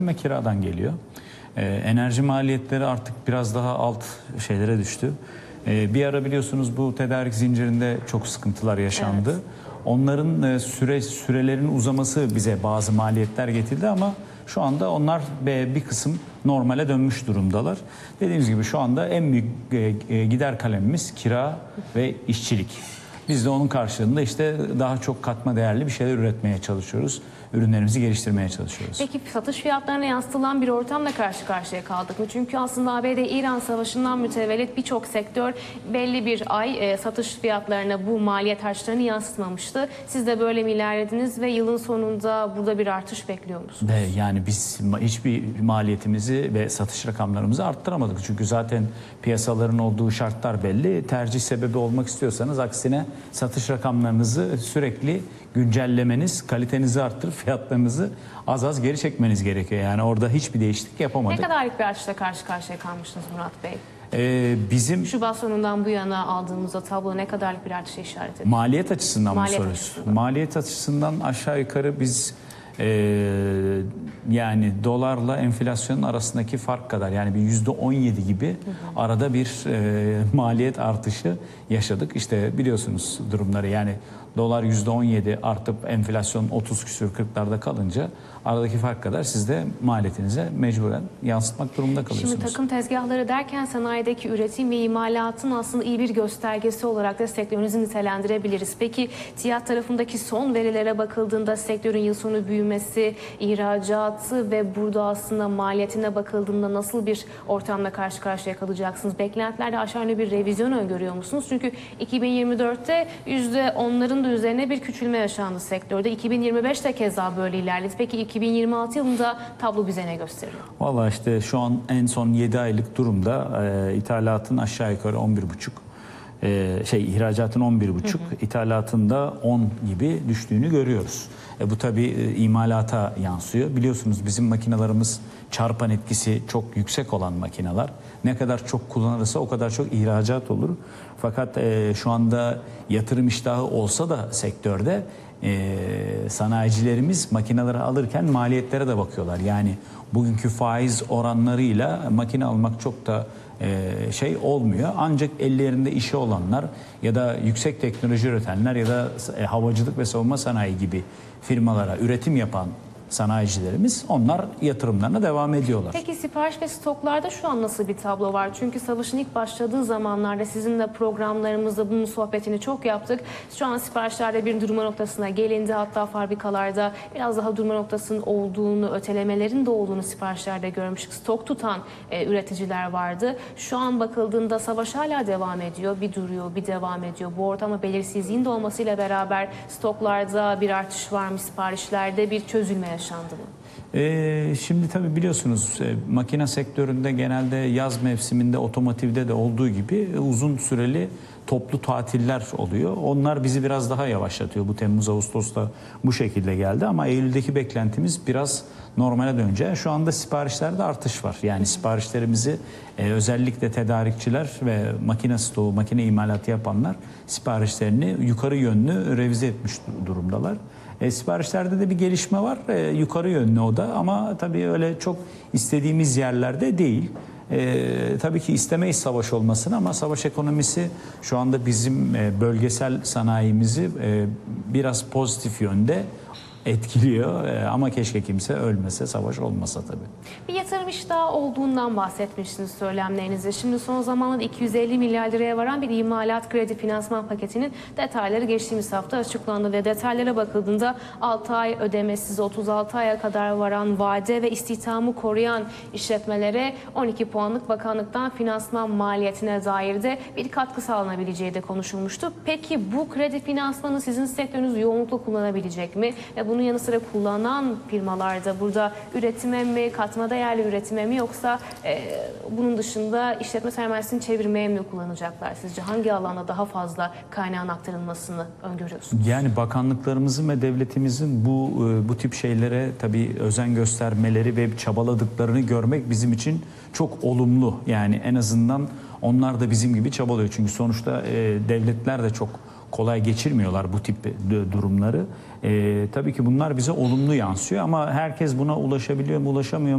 Kiradan geliyor. Enerji maliyetleri artık biraz daha alt şeylere düştü. Bir ara biliyorsunuz bu tedarik zincirinde çok sıkıntılar yaşandı. Evet. Onların sürelerinin uzaması bize bazı maliyetler getirdi ama şu anda onlar bir kısım normale dönmüş durumdalar. Dediğimiz gibi şu anda en büyük gider kalemimiz kira ve işçilik. Biz de onun karşılığında işte daha çok katma değerli bir şeyler üretmeye çalışıyoruz. Ürünlerimizi geliştirmeye çalışıyoruz. Peki satış fiyatlarına yansıtılan bir ortamla karşı karşıya kaldık mı? Çünkü aslında ABD-İran savaşından mütevellit birçok sektör belli bir ay satış fiyatlarına bu maliyet harçlarını yansıtmamıştı. Siz de böyle mi ilerlediniz ve yılın sonunda burada bir artış bekliyor musunuz? Yani biz hiçbir maliyetimizi ve satış rakamlarımızı arttıramadık. Çünkü zaten piyasaların olduğu şartlar belli. Tercih sebebi olmak istiyorsanız aksine satış rakamlarınızı sürekli güncellemeniz, kalitenizi arttırıp fiyatlarınızı az az geri çekmeniz gerekiyor. Yani orada hiçbir değişiklik yapamadık. Ne kadarlık bir artışla karşı karşıya kalmıştınız Murat Bey? Bizim Şubat sonundan bu yana aldığımızda tablo ne kadarlık bir artışa işaret ediyor? Maliyet açısından mı soruyorsunuz? Maliyet açısından aşağı yukarı biz yani dolarla enflasyonun arasındaki fark kadar, yani bir %17 gibi arada bir maliyet artışı yaşadık. İşte biliyorsunuz durumları, yani dolar %17 artıp enflasyon 30 küsür 40'larda kalınca aradaki fark kadar siz de maliyetinize mecburen yansıtmak durumunda kalıyorsunuz. Şimdi takım tezgahları derken sanayideki üretim ve imalatın aslında iyi bir göstergesi olarak da sektörünüzü nitelendirebiliriz. Peki TİAD tarafındaki son verilere bakıldığında sektörün yıl sonu büyümesi, ihracatı ve burada aslında maliyetine bakıldığında nasıl bir ortamla karşı karşıya kalacaksınız? Beklentilerde aşağı yönlü bir revizyon öngörüyor musunuz? Çünkü 2024'te %10'ların da üzerine bir küçülme yaşandı sektörde. 2025'te keza böyle ilerledi. Peki 2026 yılında tablo bize ne gösteriyor? Valla işte şu an en son 7 aylık durumda ithalatın aşağı yukarı 11,5, ihracatın 11,5, ithalatın da 10 gibi düştüğünü görüyoruz. Bu tabii imalata yansıyor. Biliyorsunuz bizim makinelerimiz çarpan etkisi çok yüksek olan makineler. Ne kadar çok kullanılırsa o kadar çok ihracat olur. Fakat şu anda yatırım iştahı olsa da sektörde sanayicilerimiz makineleri alırken maliyetlere de bakıyorlar. Yani bugünkü faiz oranlarıyla makine almak çok da olmuyor. Ancak ellerinde işi olanlar ya da yüksek teknoloji üretenler ya da havacılık ve savunma sanayi gibi firmalara üretim yapan sanayicilerimiz, onlar yatırımlarına devam ediyorlar. Peki sipariş ve stoklarda şu an nasıl bir tablo var? Çünkü savaşın ilk başladığı zamanlarda sizinle programlarımızda bunun sohbetini çok yaptık. Şu an siparişlerde bir durma noktasına gelindi. Hatta fabrikalarda biraz daha durma noktasının olduğunu, ötelemelerin de olduğunu siparişlerde görmüştük. Stok tutan üreticiler vardı. Şu an bakıldığında savaş hala devam ediyor. Bir duruyor, bir devam ediyor. Bu ortama belirsizliğin de olmasıyla beraber stoklarda bir artış var mı? Siparişlerde bir çözülme yaşandı mı? Şimdi tabii biliyorsunuz makine sektöründe genelde yaz mevsiminde otomotivde de olduğu gibi uzun süreli toplu tatiller oluyor. Onlar bizi biraz daha yavaşlatıyor. Bu Temmuz-Ağustos'ta bu şekilde geldi ama Eylül'deki beklentimiz biraz normale döneceği. Şu anda siparişlerde artış var. Yani siparişlerimizi özellikle tedarikçiler ve makine stoğu, makine imalatı yapanlar siparişlerini yukarı yönlü revize etmiş durumdalar. Siparişlerde de bir gelişme var. Yukarı yönlü o da ama tabii öyle çok istediğimiz yerlerde değil. Tabii ki istemeyiz savaş olmasını ama savaş ekonomisi şu anda bizim bölgesel sanayimizi biraz pozitif yönde etkiliyor ama keşke kimse ölmese, savaş olmasa tabii. Bir yatırım iştahı olduğundan bahsetmiştiniz söylemlerinizde. Şimdi son zamanlarda 250 milyar liraya varan bir imalat kredi finansman paketinin detayları geçtiğimiz hafta açıklandı ve detaylara bakıldığında 6 ay ödemesiz 36 aya kadar varan vade ve istihdamı koruyan işletmelere 12 puanlık bakanlıktan finansman maliyetine dair de bir katkı sağlanabileceği de konuşulmuştu. Peki bu kredi finansmanı sizin sektörünüz yoğunlukla kullanabilecek mi? Ve bunun yanı sıra kullanan firmalarda burada üretime mi, katma değerli üretime mi yoksa bunun dışında işletme sermayesini çevirmeye mi kullanacaklar sizce? Hangi alanda daha fazla kaynağın aktarılmasını öngörüyorsunuz? Yani bakanlıklarımızın ve devletimizin bu tip şeylere tabii özen göstermeleri ve çabaladıklarını görmek bizim için çok olumlu. Yani en azından onlar da bizim gibi çabalıyor. Çünkü sonuçta devletler de çok kolay geçirmiyorlar bu tip durumları. Tabii ki bunlar bize olumlu yansıyor ama herkes buna ulaşabiliyor mu, ulaşamıyor mu?